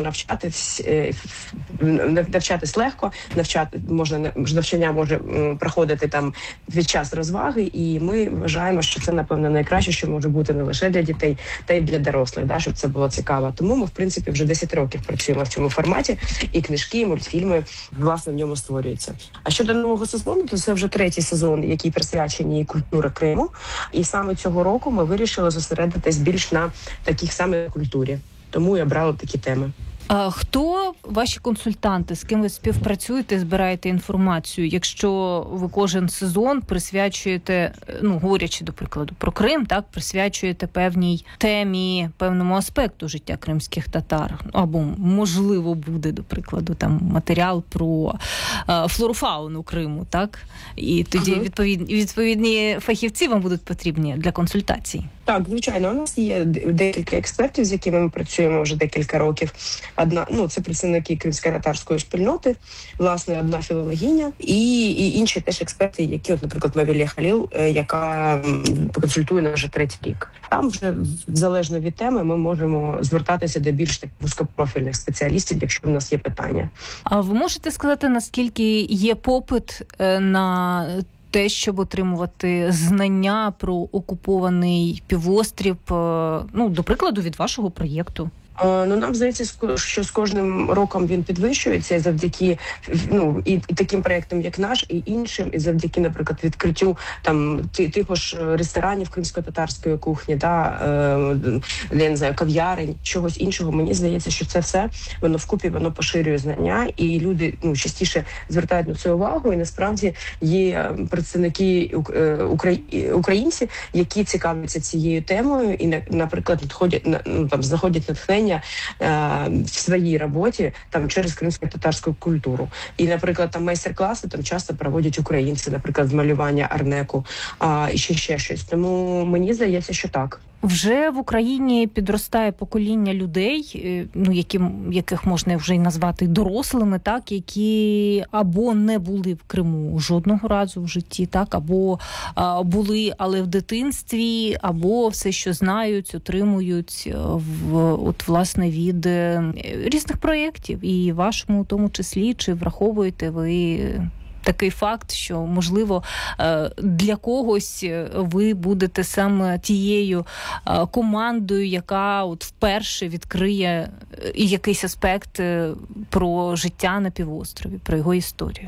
навчатись легко, навчання може проходити там під час розваги, і ми вважаємо, що це, напевно, найкраще, що може бути не лише для дітей, та й для дорослих, да, щоб це було цікаво. Тому ми, в принципі, вже 10 років працюємо в цьому форматі, і книжки, і мультфільми, власне, в ньому створюються. А щодо нового сезону, то це вже 3-й сезон, який присвячений культурі Криму, і саме цього року ми вирішили зосередитись більш на таких саме культурі. Тому я брала такі теми. А хто ваші консультанти, з ким ви співпрацюєте, збираєте інформацію? Якщо ви кожен сезон присвячуєте, говорячи, до прикладу, про Крим, так, присвячуєте певній темі, певному аспекту життя кримських татар, або, можливо, буде, до прикладу, там матеріал про флору-фауну Криму, так? І тоді відповідні фахівці вам будуть потрібні для консультацій. Так, звичайно, у нас є декілька експертів, з якими ми працюємо вже декілька років. Це представники кримсько-татарської спільноти, власне, одна філологиня, і інші теж експерти, які, наприклад, Мавілія Халіл, яка консультує нас вже 3-й рік. Там вже, залежно від теми, ми можемо звертатися до більш таких вузькопрофільних спеціалістів, якщо в нас є питання. А ви можете сказати, наскільки є попит на те, щоб отримувати знання про окупований півострів, до прикладу, від вашого проєкту? Нам здається, що з кожним роком він підвищується завдяки і таким проєктам, як наш, і іншим, і завдяки, наприклад, відкриттю там типу ж ресторанів кримсько-татарської кухні, я не знаю, кав'ярень, чогось іншого. Мені здається, що це все воно вкупі, воно поширює знання, і люди частіше звертають на це увагу. І насправді є представники українці, які цікавляться цією темою, і, наприклад, знаходять натхнення в своїй роботі через кримсько-татарську культуру. І, наприклад, там майстер-класи часто проводять українці, наприклад, з малювання арнеку, і ще щось. Тому мені здається, що так. Вже в Україні підростає покоління людей, яких можна вже й назвати дорослими, так, які або не були в Криму жодного разу в житті, так, або були, але в дитинстві, або все, що знають, отримують власне від різних проєктів, і вашому в тому числі, чи враховуєте ви такий факт, що, можливо, для когось ви будете саме тією командою, яка вперше відкриє якийсь аспект про життя на півострові, про його історію?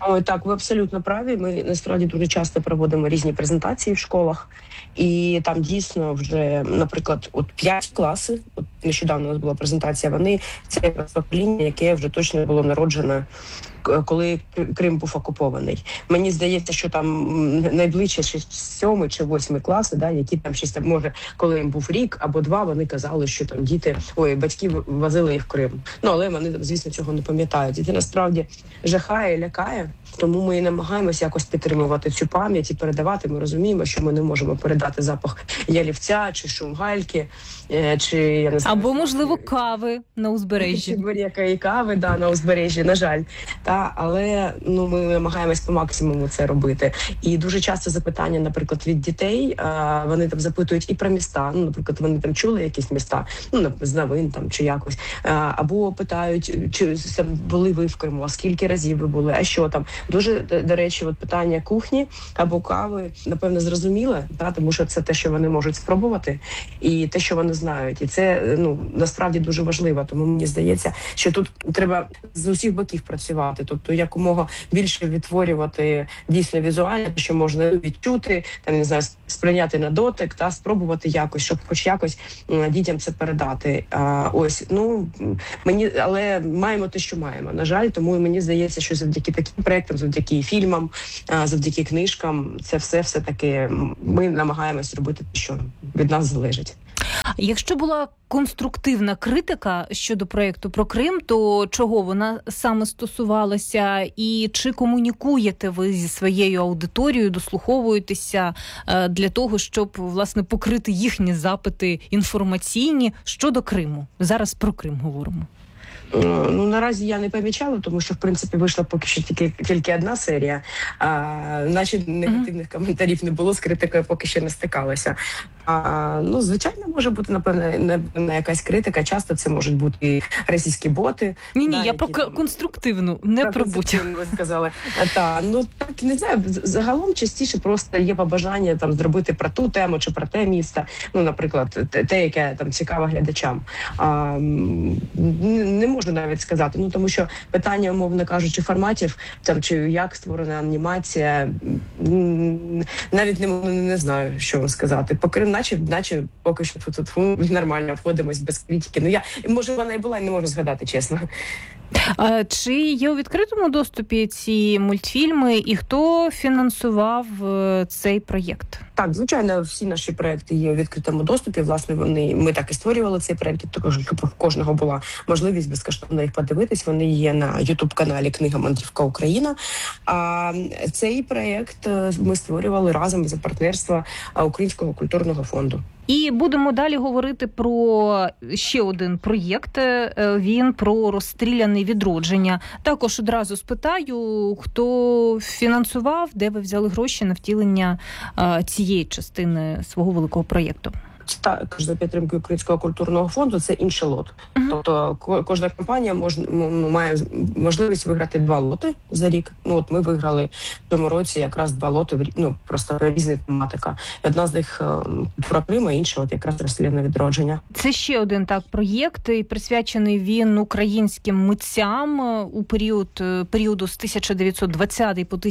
Ой, так, ви абсолютно праві. Ми насправді дуже часто проводимо різні презентації в школах, і там дійсно вже, наприклад, 5 класи. От нещодавно у нас була презентація. Вони це якраз покоління, яке вже точно було народжене, коли Крим був окупований. Мені здається, що там найближче 7 чи 8 класи, які там щось там, може, коли їм був рік або 2, вони казали, що там батьки возили їх в Крим. Але вони, звісно, цього не пам'ятають. І це насправді жахає, лякає. Тому ми і намагаємося якось підтримувати цю пам'ять і передавати. Ми розуміємо, що ми не можемо передати запах ялівця чи шум гальки, чи я не знаю, або, можливо, кави на узбережжі. Чи будь-якої кави, на узбережжі, на жаль. Але ми намагаємось по максимуму це робити. І дуже часто запитання, наприклад, від дітей, вони там запитують і про міста. Наприклад, вони там чули якісь міста, з новин там чи якось. Або питають, чи були ви в Криму, а скільки разів ви були, а що там. Дуже, до речі, питання кухні або кави, напевно, зрозуміле, тому що це те, що вони можуть спробувати, і те, що вони знають. І це, насправді дуже важливо. Тому мені здається, що тут треба з усіх боків працювати. Тобто, якомога більше відтворювати дійсно візуально, що можна відчути, не знаю, сприйняти на дотик, спробувати якось, щоб хоч якось дітям це передати. Але маємо те, що маємо. На жаль, тому мені здається, що завдяки таким проектам, завдяки фільмам, завдяки книжкам, це все-таки ми намагаємось робити те, що від нас залежить. Якщо була конструктивна критика щодо проєкту про Крим, то чого вона саме стосувалася? І чи комунікуєте ви зі своєю аудиторією, дослуховуєтеся для того, щоб, власне, покрити їхні запити інформаційні щодо Криму? Зараз про Крим говоримо. Наразі я не помічала, тому що, в принципі, вийшла поки що тільки одна серія. Наче негативних коментарів не було, з критикою поки що не стикалася. Звичайно, може бути, напевно, не якась критика. Часто це можуть бути російські боти. Ні, я про конструктивну, не про будь. Ви сказали. Так, не знаю, загалом частіше просто є побажання зробити про ту тему чи про те місто. Наприклад, те, яке цікаво глядачам. Не можу навіть сказати, тому що питання, умовно кажучи, форматів, чи як створена анімація, навіть не знаю, що вам сказати. Наче поки що тут нормально входимось без критики. Може, вона і була, і не можу згадати, чесно. Чи є у відкритому доступі ці мультфільми, і хто фінансував цей проєкт? Так, звичайно, всі наші проекти є у відкритому доступі. Власне, ми так і створювали цей проєкт, також щоб у кожного була можливість безкоштовно їх подивитись. Вони є на YouTube-каналі «Книга Мандрівка Україна». А цей проєкт ми створювали разом за партнерства Українського культурного фонду. І будемо далі говорити про ще один проєкт. Він про розстріляне відродження. Також одразу спитаю, хто фінансував, де ви взяли гроші на втілення цієї частини свого великого проєкту. Також за підтримкою Українського культурного фонду це інший лот. Тобто кожна компанія має можливість виграти 2 лоти за рік. Ми виграли в цьому році якраз 2 лоти, просто різна тематика. Одна з них про Крим, а інша якраз розстріляне відродження. Це ще один проєкт, і присвячений він українським митцям у періоду з 1920 по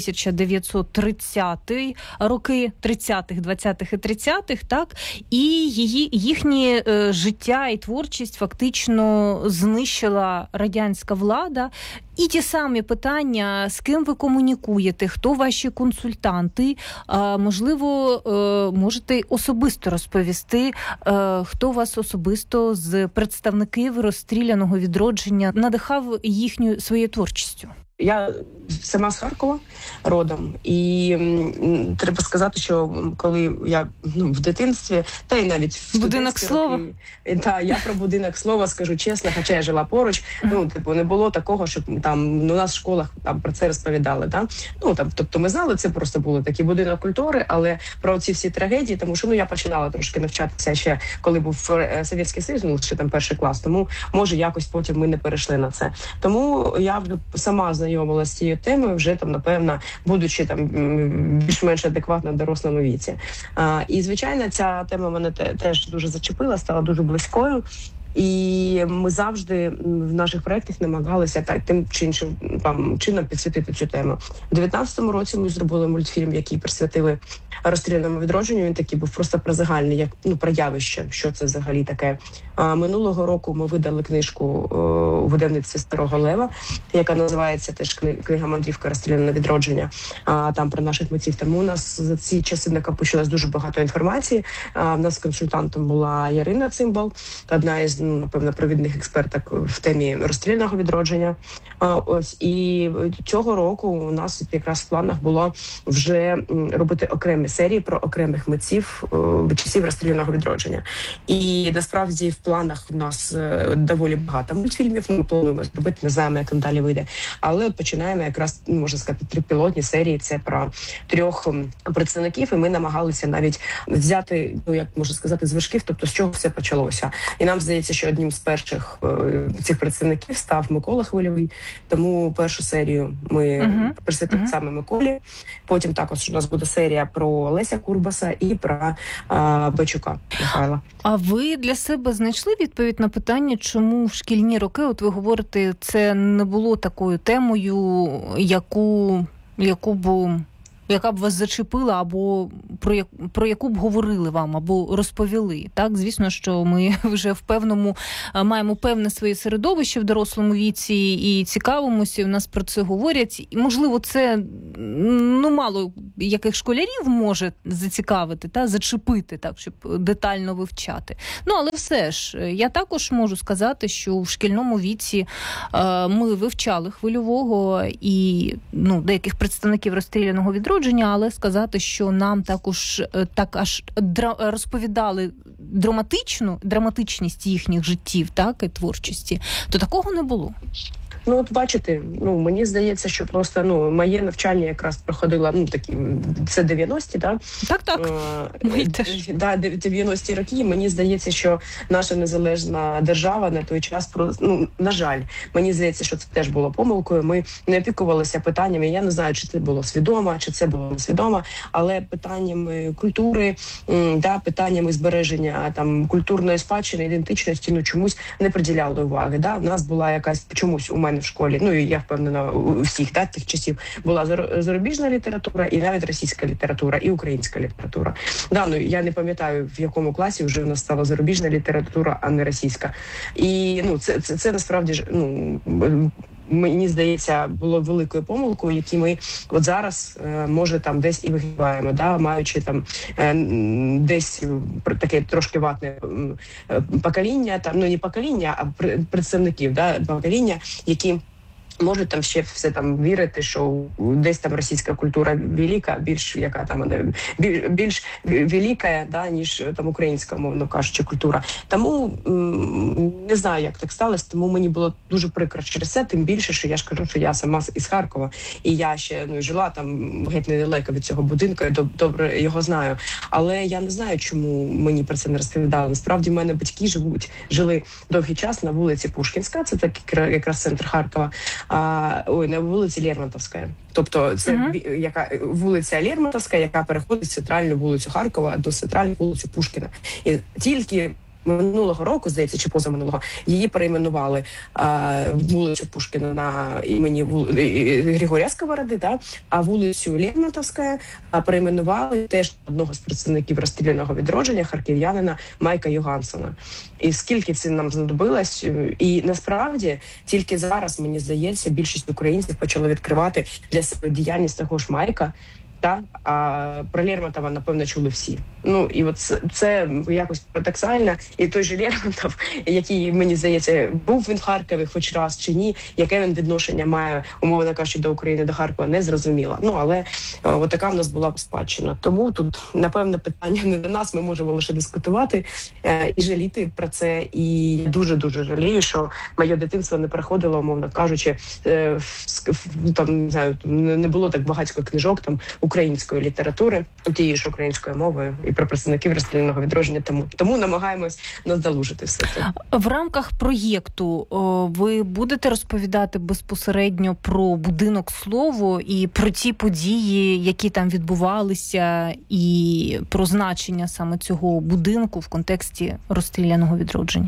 1930 роки, 30-х, 20-х і 30-х, так? І їхнє життя і творчість фактично знищила радянська влада. І ті самі питання, з ким ви комунікуєте, хто ваші консультанти, можливо, можете особисто розповісти, хто вас особисто з представників розстріляного відродження надихав своєю творчістю. Я сама з Харкова родом, і треба сказати, що коли я в дитинстві, та й навіть в будинок слова. Я про будинок слова скажу чесно, хоча я жила поруч, не було такого, щоб у нас в школах про це розповідали, тобто ми знали, це просто були такі будинок культури, але про ці всі трагедії, тому що я починала трошки навчатися ще, коли був Совєтський Союз, ще там 1 клас, тому може якось потім ми не перейшли на це. Тому я вже сама знайомилася з цією темою, вже напевно, будучи більш-менш адекватно в дорослому віці. І, звичайно, ця тема мене теж дуже зачепила, стала дуже близькою. І ми завжди в наших проєктах намагалися тим чи іншим чином підсвітити цю тему. У 19-му році ми зробили мультфільм, який присвятили розстріляному відродженню. Він такий був просто про загальне, як про явище, що це взагалі таке. Минулого року ми видали книжку у видавництві Старого Лева, яка називається теж книга «Мандрівка розстріляного відродження». Там про наших митців. Тому у нас за ці часи накопичилось дуже багато інформації. У нас консультантом була Ярина Цимбал, одна із, напевно, провідних експерток в темі розстріляного відродження. Ось, і цього року у нас якраз в планах було вже робити окремі серії про окремих митців часів розстріляного відродження. І насправді в планах у нас доволі багато мультфільмів. Ми плануємо зробити, не знаємо, як далі вийде. Але от починаємо якраз, можна сказати, 3 пілотні серії. Це про 3 представників, і ми намагалися навіть взяти, як можна сказати, з вершків, тобто з чого все почалося. І нам здається, що одним з перших цих представників став Микола Хвильовий. Тому першу серію ми присвятили саме Миколі. Потім також у нас буде серія про Леся Курбаса і про Бачука Михайла. А ви для себе знайшли відповідь на питання, чому в шкільні роки, от ви говорите, це не було такою темою, яка б вас зачепила, або про яку б говорили вам, або розповіли. Так, звісно, що ми вже маємо певне своє середовище в дорослому віці і цікавимося, у нас про це говорять. І, можливо, це мало яких школярів може зацікавити, зачепити, так, щоб детально вивчати. Але все ж, я також можу сказати, що в шкільному віці ми вивчали Хвильового і деяких представників розстріляного відродження, але сказати, що нам також так аж розповідали драматичність їхніх життів, так, і творчості, то такого не було. От бачите, мені здається, що просто моє навчання якраз проходило, це 90-ті, так? Так. 90-ті роки. Мені здається, що наша незалежна держава на той час на жаль, мені здається, що це теж було помилкою. Ми не опікувалися питаннями. Я не знаю, чи це було свідомо, чи це було несвідомо, але питаннями культури, питаннями збереження культурної спадщини, ідентичності, чомусь не приділяли уваги. У нас була якась чомусь у мене в школі, і я впевнена, у всіх тих часів була зарубіжна література, і навіть російська література, і українська література. Я не пам'ятаю, в якому класі вже в нас стала зарубіжна література, а не російська. І це насправді мені здається, було великою помилкою, які ми от зараз, може, десь і вигибаємо, маючи десь таке трошки ватне покоління, не покоління, а представників, покоління, які можуть ще все вірити, що десь російська культура велика, більш велика, ніж українська, мовно кажучи, культура. Тому не знаю, як так сталося, тому мені було дуже прикро через це, тим більше, що я ж кажу, що я сама із Харкова, і я ще жила геть недалеко від цього будинку, я добре його знаю. Але я не знаю, чому мені про це не розповідали. Насправді, в мене батьки жили довгий час на вулиці Пушкінська, це якраз центр Харкова, на вулиці Лермонтовська. Тобто це вулиця Лермонтовська, яка переходить в центральну вулицю Харкова до центральної вулиці Пушкіна. І тільки минулого року, здається, чи позаминулого, її перейменували вулицю Пушкіна на імені Григорія Сковороди, а вулицю Лермонтовська перейменували теж одного з представників розстріляного відродження, харків'янина Майка Йогансона. І скільки це нам знадобилось, і насправді тільки зараз, мені здається, більшість українців почали відкривати для себе діяльність того ж Майка, а про Лермонтова, напевно, чули всі. І от це якось парадоксально. І той же Лермонтов, який, мені здається, був він в Харкові хоч раз чи ні, яке він відношення має, умовно кажучи, до України, до Харкова, не зрозуміло. Але от така в нас була спадщина. Тому тут, напевно, питання не до нас, ми можемо лише дискутувати і жаліти про це. І дуже-дуже жалію, що моє дитинство не проходило, умовно кажучи, не знаю, не було так багатько книжок української літератури, тієї ж українською мовою, і про представників розстріляного відродження. Тому намагаємось надолужити все це. В рамках проєкту ви будете розповідати безпосередньо про будинок Слово і про ті події, які там відбувалися, і про значення саме цього будинку в контексті розстріляного відродження?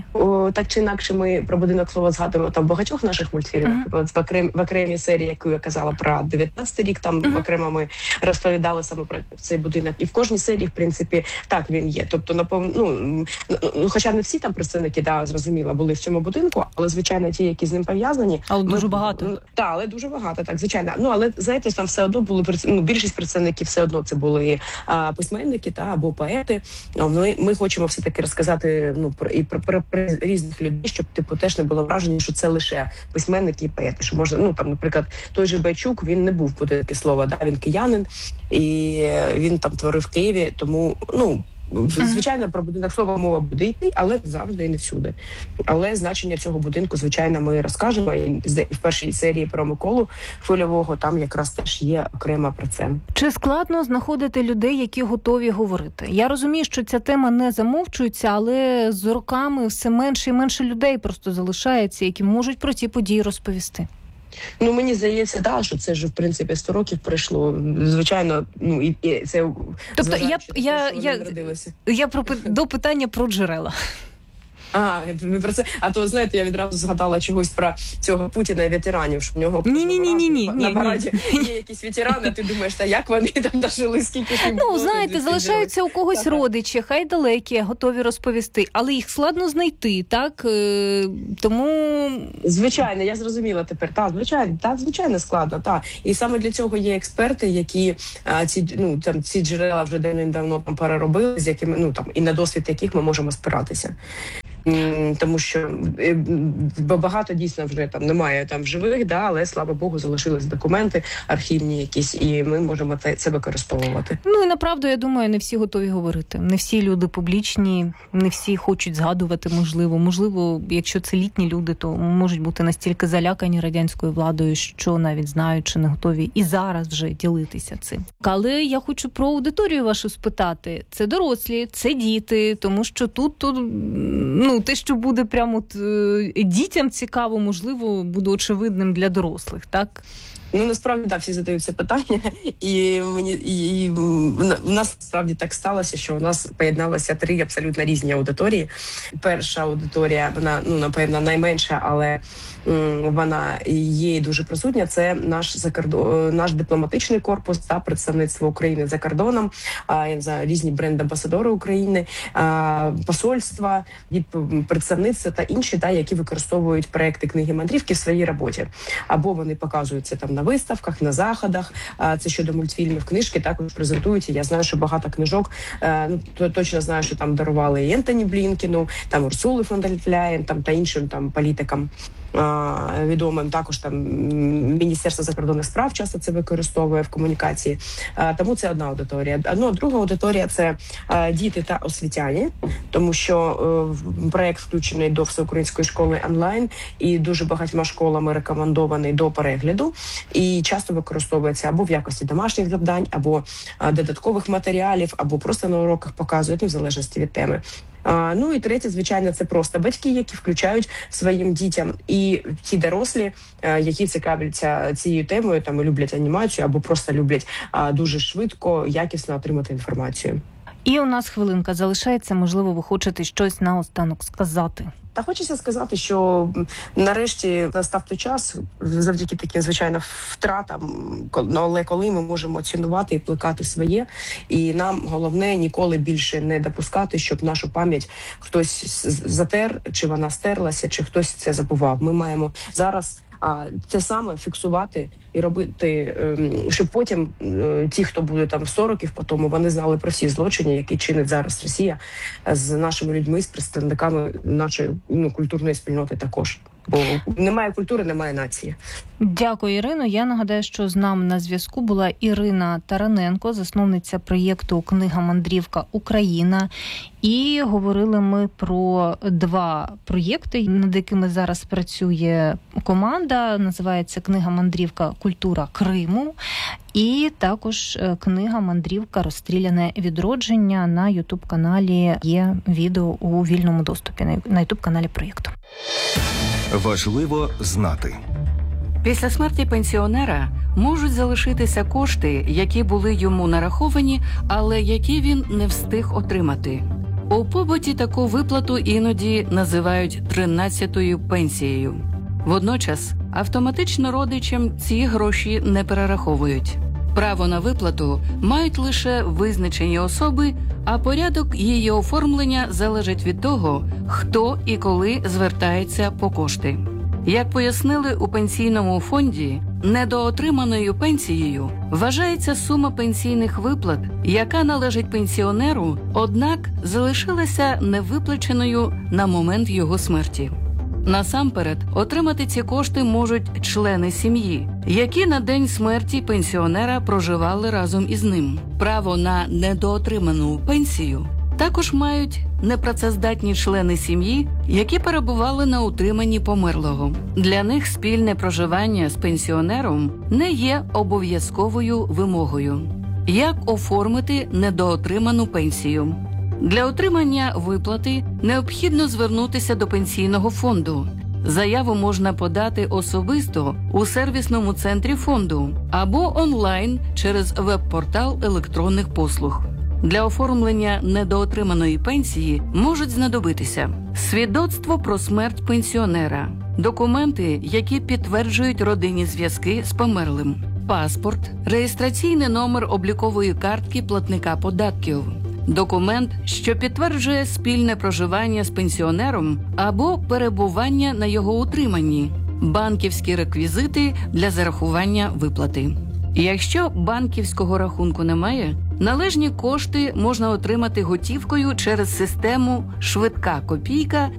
так чи інакше ми про будинок слова згадуємо там в багатьох наших мультфільмах. В окремій серії, яку я казала про 19-й рік, там окремо ми розповідали саме про цей будинок. І в кожній серії, в принципі, так він є. Тобто, хоча не всі там представники, зрозуміло, були в цьому будинку, але, звичайно, ті, які з ним пов'язані. Але дуже багато. Так, але дуже багато, так, звичайно. Але, знаєте, там все одно були, більшість представників все одно це були письменники або поети. Ми хочемо все-таки розказати про різних людей, щоб теж не було враження, що це лише письменники і поети. Що можна, там, наприклад, той же Байчук, він не був в будинку слова, він киянин, і він там творив в Києві, тому, звичайно, про будинок слова мова буде йти, але завжди і не всюди. Але значення цього будинку, звичайно, ми розкажемо. І в першій серії про Миколу Хвильового там якраз теж є окремо про це. Чи складно знаходити людей, які готові говорити? Я розумію, що ця тема не замовчується, але з роками все менше і менше людей просто залишається, які можуть про ці події розповісти. Мені здається, що це ж, в принципі, 100 років пройшло. Звичайно, і це... Тобто я до питання про джерела. Про це. А то, знаєте, я відразу згадала чогось про цього Путіна і ветеранів, що в нього на параді є якісь ветерани, а ти думаєш, як вони там дожили, скільки ж їм було. Знаєте, залишаються у когось родичі, хай далекі, готові розповісти, але їх складно знайти, так? Тому... Звичайно, я зрозуміла тепер. Звичайно, складно, так. І саме для цього є експерти, які ці джерела вже давно переробили, з якими, і на досвід яких ми можемо спиратися. Тому що багато дійсно вже там немає там живих, але, слава Богу, залишились документи архівні якісь, і ми можемо це використовувати. І направду, я думаю, не всі готові говорити. Не всі люди публічні, не всі хочуть згадувати, можливо, якщо це літні люди, то можуть бути настільки залякані радянською владою, що навіть знають, чи не готові і зараз вже ділитися цим. Але я хочу про аудиторію вашу спитати. Це дорослі, це діти, тому що тут те, що буде прямо дітям цікаво, можливо, буде очевидним для дорослих, так? Насправді, всі задають це питання, і у нас справді так сталося, що у нас поєдналися 3 абсолютно різні аудиторії. Перша аудиторія, вона, напевно, найменша, але вона є дуже присутня. Це наш дипломатичний корпус та представництво України за кордоном, різні бренд-амбасадори України, посольства, представництва та інші, які використовують проекти книги мандрівки в своїй роботі. Або вони показуються там на виставках, на заходах. Це щодо мультфільмів, книжки також презентуються. Я знаю, що багато книжок, точно знаю, що там дарували і Ентоні Блінкену, там Урсули фон дер Ляєн, там та іншим там політикам відомим. Також там Міністерство закордонних справ часто це використовує в комунікації. Тому це одна аудиторія. Друга аудиторія – це діти та освітяни, тому що проєкт включений до Всеукраїнської школи онлайн і дуже багатьма школами рекомендований до перегляду і часто використовується або в якості домашніх завдань, або додаткових матеріалів, або просто на уроках показують, в залежності від теми. І третє, звичайно, це просто батьки, які включають своїм дітям, і ті дорослі, які цікавляться цією темою, і люблять анімацію, або просто люблять дуже швидко, якісно отримати інформацію. І у нас хвилинка залишається, можливо, ви хочете щось наостанок сказати. Та хочеться сказати, що нарешті настав той час, завдяки таким, звичайно, втратам, але коли ми можемо цінувати і плекати своє, і нам головне ніколи більше не допускати, щоб нашу пам'ять хтось затер, чи вона стерлася, чи хтось це забував. Ми маємо зараз це саме фіксувати і робити, щоб потім ті, хто буде там 100 років по тому, вони знали про всі злочини, які чинить зараз Росія з нашими людьми, з представниками нашої культурної спільноти також. Бо немає культури, немає нації. Дякую, Ірино. Я нагадаю, що з нами на зв'язку була Ірина Тараненко, засновниця проєкту «Книга мандрівка Україна». І говорили ми про 2 проєкти, над якими зараз працює команда. Називається «Книга мандрівка Культура Криму». І також книга «Мандрівка. Розстріляне відродження». На YouTube-каналі є відео у вільному доступі, на YouTube-каналі проєкту. Важливо знати. Після смерті пенсіонера можуть залишитися кошти, які були йому нараховані, але які він не встиг отримати. У побуті таку виплату іноді називають 13-ю пенсією. Водночас автоматично родичам ці гроші не перераховують. Право на виплату мають лише визначені особи, а порядок її оформлення залежить від того, хто і коли звертається по кошти. Як пояснили у пенсійному фонді, недоотриманою пенсією вважається сума пенсійних виплат, яка належить пенсіонеру, однак залишилася невиплаченою на момент його смерті. Насамперед, отримати ці кошти можуть члени сім'ї, які на день смерті пенсіонера проживали разом із ним. Право на недоотриману пенсію також мають непрацездатні члени сім'ї, які перебували на утриманні померлого. Для них спільне проживання з пенсіонером не є обов'язковою вимогою. Як оформити недоотриману пенсію? Для отримання виплати необхідно звернутися до пенсійного фонду. Заяву можна подати особисто у сервісному центрі фонду або онлайн через веб-портал електронних послуг. Для оформлення недоотриманої пенсії можуть знадобитися свідоцтво про смерть пенсіонера, документи, які підтверджують родинні зв'язки з померлим, паспорт, реєстраційний номер облікової картки платника податків, документ, що підтверджує спільне проживання з пенсіонером або перебування на його утриманні, банківські реквізити для зарахування виплати. Якщо банківського рахунку немає, належні кошти можна отримати готівкою через систему «Швидка копійка»